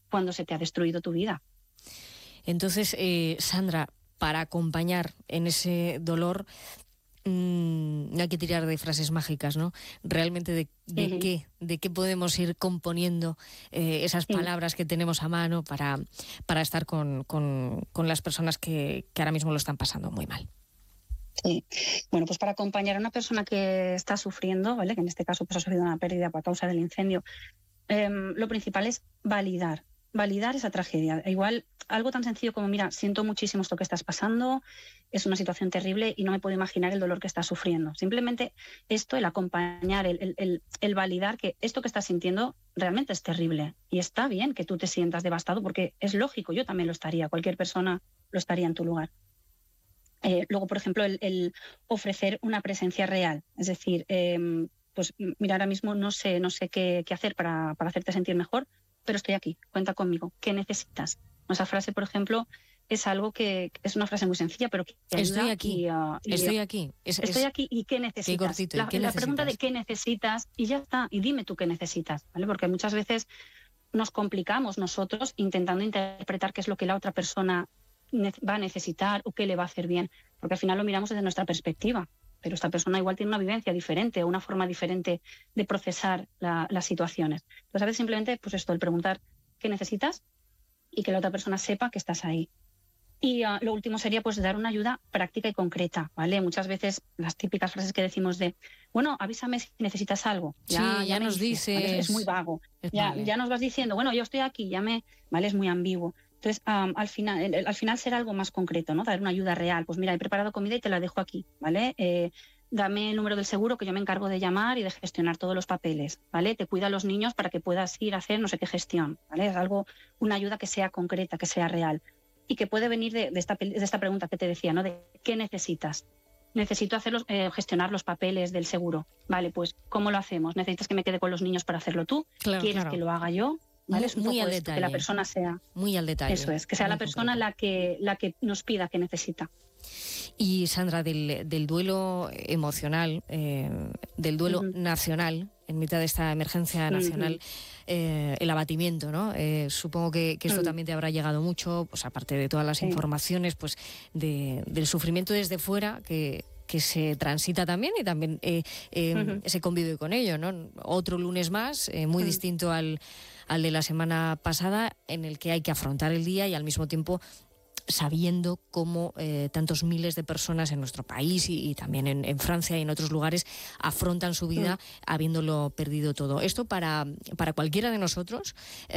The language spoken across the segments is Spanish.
cuando se te ha destruido tu vida. Entonces, Sandra, para acompañar en ese dolor, no hay que tirar de frases mágicas, ¿no? Realmente de qué podemos ir componiendo esas palabras que tenemos a mano para estar con las personas que ahora mismo lo están pasando muy mal. Sí, bueno, pues para acompañar a una persona que está sufriendo, ¿vale? Que en este caso pues ha sufrido una pérdida por causa del incendio, lo principal es validar esa tragedia. Igual, algo tan sencillo como, mira, siento muchísimo esto que estás pasando, es una situación terrible y no me puedo imaginar el dolor que estás sufriendo. Simplemente esto, el acompañar, el validar que esto que estás sintiendo realmente es terrible y está bien que tú te sientas devastado porque es lógico, yo también lo estaría, cualquier persona lo estaría en tu lugar. Luego, por ejemplo, el ofrecer una presencia real, es decir, pues mira, ahora mismo no sé qué hacer para hacerte sentir mejor, pero estoy aquí, cuenta conmigo, ¿qué necesitas? Esa frase, por ejemplo, es algo que es una frase muy sencilla, pero que ayuda. Estoy aquí, estoy aquí. Estoy aquí y ¿qué necesitas? Qué cortito, ¿y qué la necesitas? Pregunta de qué necesitas y ya está, y dime tú qué necesitas, ¿vale? Porque muchas veces nos complicamos nosotros intentando interpretar qué es lo que la otra persona va a necesitar o qué le va a hacer bien, porque al final lo miramos desde nuestra perspectiva, pero esta persona igual tiene una vivencia diferente o una forma diferente de procesar las situaciones. Entonces a veces simplemente pues esto, el preguntar qué necesitas y que la otra persona sepa que estás ahí. Y lo último sería pues dar una ayuda práctica y concreta, ¿vale? Muchas veces las típicas frases que decimos de, bueno, avísame si necesitas algo. Ya nos dices. ¿vale? Es muy vago. Ya nos vas diciendo, bueno, yo estoy aquí, ¿vale? Es muy ambiguo. Entonces, al final será algo más concreto, ¿no? Dar una ayuda real. Pues mira, he preparado comida y te la dejo aquí, ¿vale? Dame el número del seguro que yo me encargo de llamar y de gestionar todos los papeles, ¿vale? Te cuida a los niños para que puedas ir a hacer no sé qué gestión, ¿vale? Es una ayuda que sea concreta, que sea real y que puede venir de esta pregunta que te decía, ¿no? De ¿qué necesitas? Necesito gestionar los papeles del seguro. Vale, pues ¿cómo lo hacemos? ¿Necesitas que me quede con los niños para hacerlo tú? Claro, ¿Quieres que lo haga yo? ¿Vale? Es muy al esto, detalle. Que la persona sea... Muy al detalle. Eso es, que sea la persona la que nos pida que necesita. Y Sandra, del duelo emocional, del duelo nacional, en mitad de esta emergencia nacional, el abatimiento, ¿no? Supongo que esto también te habrá llegado mucho, pues aparte de todas las informaciones, pues del sufrimiento desde fuera que se transita también y también se convive con ello, ¿no? Otro lunes más, muy distinto al de la semana pasada, en el que hay que afrontar el día y al mismo tiempo sabiendo cómo tantos miles de personas en nuestro país y también en Francia y en otros lugares afrontan su vida habiéndolo perdido todo. Esto para cualquiera de nosotros,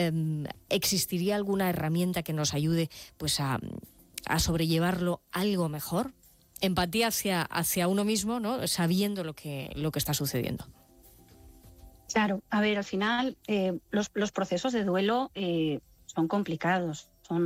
¿existiría alguna herramienta que nos ayude pues a sobrellevarlo algo mejor? Empatía hacia uno mismo, ¿no? Sabiendo lo que está sucediendo. Claro, a ver, al final los procesos de duelo son complicados.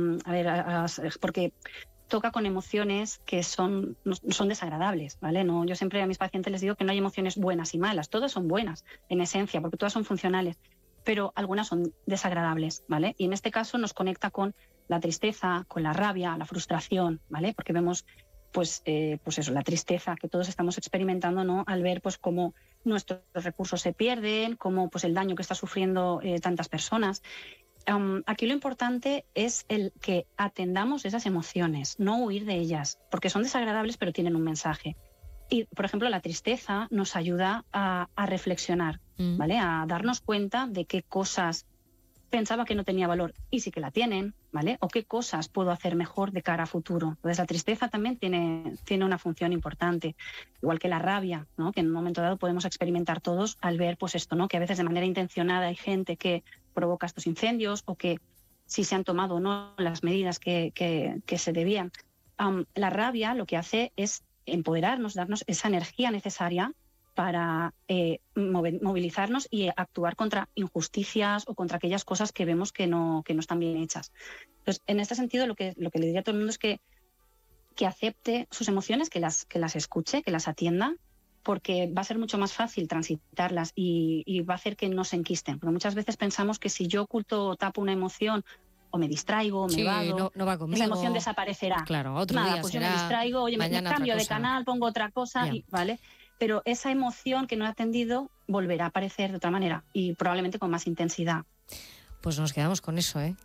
Porque toca con emociones que son desagradables, ¿vale? No, yo siempre a mis pacientes les digo que no hay emociones buenas y malas, todas son buenas en esencia, porque todas son funcionales, pero algunas son desagradables, ¿vale? Y en este caso nos conecta con la tristeza, con la rabia, la frustración, ¿vale? Porque vemos pues eso, la tristeza que todos estamos experimentando, ¿no? Al ver pues cómo nuestros recursos se pierden, cómo pues el daño que está sufriendo tantas personas. Aquí lo importante es el que atendamos esas emociones, no huir de ellas, porque son desagradables pero tienen un mensaje. Y, por ejemplo, la tristeza nos ayuda a reflexionar, ¿vale? A darnos cuenta de qué cosas pensaba que no tenía valor y sí que la tienen, ¿vale? O qué cosas puedo hacer mejor de cara a futuro. Entonces, la tristeza también tiene una función importante, igual que la rabia, ¿no? Que en un momento dado podemos experimentar todos al ver, pues esto, ¿no? Que a veces de manera intencionada hay gente que provoca estos incendios o que si se han tomado o no las medidas que se debían. La rabia lo que hace es empoderarnos, darnos esa energía necesaria para movilizarnos y actuar contra injusticias o contra aquellas cosas que vemos que no están bien hechas. Entonces, en este sentido, lo que le diría a todo el mundo es que acepte sus emociones, que las escuche, que las atienda, porque va a ser mucho más fácil transitarlas y va a hacer que no se enquisten. Porque muchas veces pensamos que si yo oculto o tapo una emoción o me distraigo, o me evado, no va conmigo, esa emoción desaparecerá. Claro, otro día pues será, yo me distraigo, oye, me cambio de canal, pongo otra cosa, ¿vale? Pero esa emoción que no he atendido volverá a aparecer de otra manera y probablemente con más intensidad. Pues nos quedamos con eso, ¿eh?